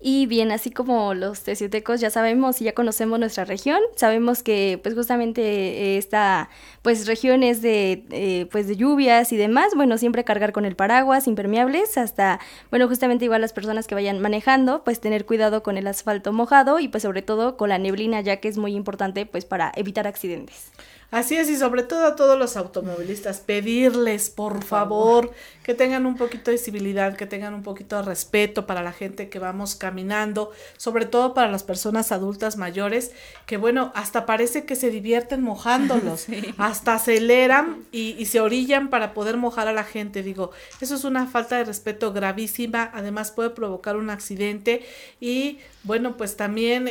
Y bien, así como los teciutecos ya sabemos y ya conocemos nuestra región, sabemos que pues justamente esta pues región es pues de lluvias y demás, bueno, siempre cargar con el paraguas, impermeables, hasta, bueno, justamente igual las personas que vayan manejando, pues tener cuidado con el asfalto mojado y pues sobre todo con la neblina, ya que es muy importante pues para evitar accidentes. Así es, y sobre todo a todos los automovilistas, pedirles, por favor, que tengan un poquito de civilidad, que tengan un poquito de respeto para la gente que vamos caminando, sobre todo para las personas adultas mayores, que bueno, hasta parece que se divierten mojándolos, sí. Hasta aceleran y se orillan para poder mojar a la gente. Digo, eso es una falta de respeto gravísima, además puede provocar un accidente y bueno, pues también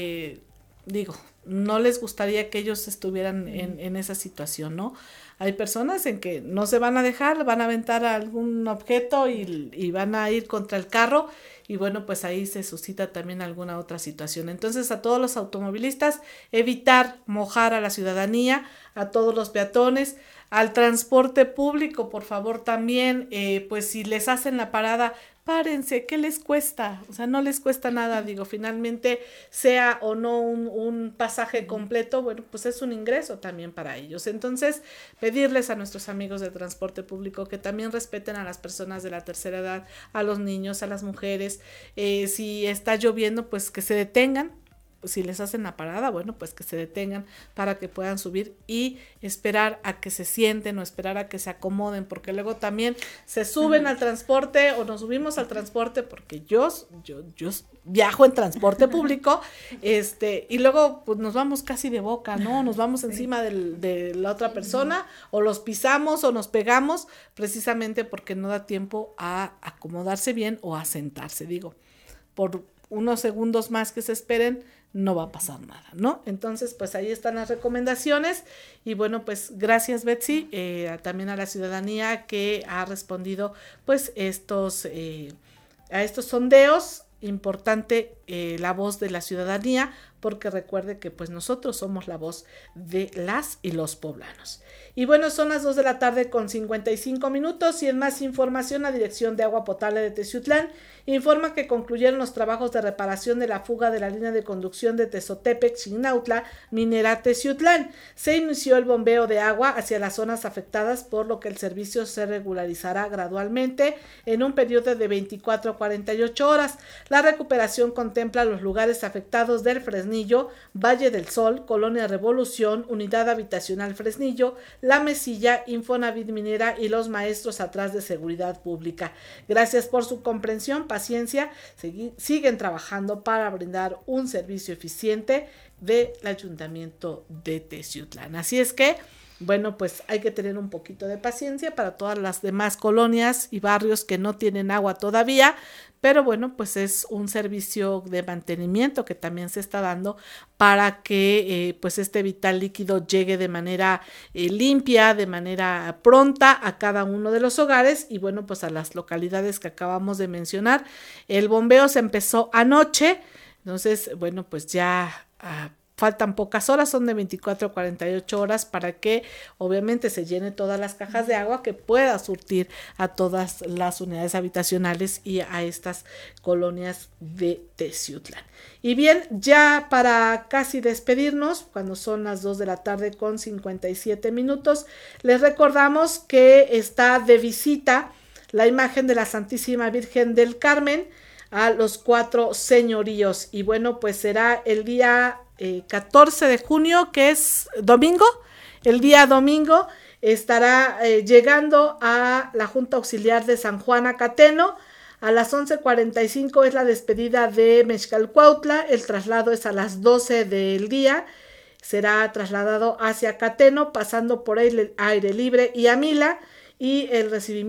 digo, no les gustaría que ellos estuvieran en esa situación, ¿no? Hay personas en que no se van a dejar, van a aventar algún objeto y van a ir contra el carro y bueno, pues ahí se suscita también alguna otra situación. Entonces a todos los automovilistas, evitar mojar a la ciudadanía, a todos los peatones, al transporte público, por favor también, pues si les hacen la parada, párense, ¿qué les cuesta? O sea, no les cuesta nada, digo, finalmente sea o no un pasaje completo, bueno, pues es un ingreso también para ellos. Entonces, pedirles a nuestros amigos de transporte público que también respeten a las personas de la tercera edad, a los niños, a las mujeres, si está lloviendo, pues que se detengan. Si les hacen la parada, bueno, pues que se detengan para que puedan subir y esperar a que se sienten o esperar a que se acomoden, porque luego también se suben al transporte o nos subimos al transporte, porque yo viajo en transporte público, y luego pues nos vamos casi de boca, ¿no? Nos vamos encima de la otra persona, o los pisamos o nos pegamos, precisamente porque no da tiempo a acomodarse bien o a sentarse, digo, por unos segundos más que se esperen, no va a pasar nada, ¿no? Entonces, pues ahí están las recomendaciones y bueno, pues gracias Betsy, también a la ciudadanía que ha respondido pues a estos sondeos. Importante la voz de la ciudadanía, porque recuerde que pues nosotros somos la voz de las y los poblanos. Y bueno, son las 2 de la tarde con 55 minutos y en más información, la Dirección de Agua Potable de Teciutlán informa que concluyeron los trabajos de reparación de la fuga de la línea de conducción de Tezotepec-Xignautla, Minera Teciutlán. Se inició el bombeo de agua hacia las zonas afectadas, por lo que el servicio se regularizará gradualmente en un periodo de 24 a 48 horas. La recuperación contempla los lugares afectados del Fresnillo, Valle del Sol, Colonia Revolución, Unidad Habitacional Fresnillo, La Mesilla, Infonavit Minera y los maestros atrás de Seguridad Pública. Gracias por su comprensión, paciencia, siguen trabajando para brindar un servicio eficiente del Ayuntamiento de Teciutlán. Así es que, bueno, pues hay que tener un poquito de paciencia para todas las demás colonias y barrios que no tienen agua todavía, pero bueno, pues es un servicio de mantenimiento que también se está dando para que pues este vital líquido llegue de manera limpia, de manera pronta a cada uno de los hogares y bueno, pues a las localidades que acabamos de mencionar. El bombeo se empezó anoche, entonces bueno, pues ya faltan pocas horas, son de 24 a 48 horas para que obviamente se llene todas las cajas de agua que pueda surtir a todas las unidades habitacionales y a estas colonias de Teciutlán. Y bien, ya para casi despedirnos, cuando son las 2 de la tarde con 57 minutos, les recordamos que está de visita la imagen de la Santísima Virgen del Carmen a los 4 señoríos y bueno, pues será el día 14 de junio, que es domingo. El día domingo estará llegando a la Junta Auxiliar de San Juan Acateno. A las 11:45 es la despedida de Mexcalcuautla. El traslado es a las 12 del día. Será trasladado hacia Acateno, pasando por Aire Libre y Amila, y el recibimiento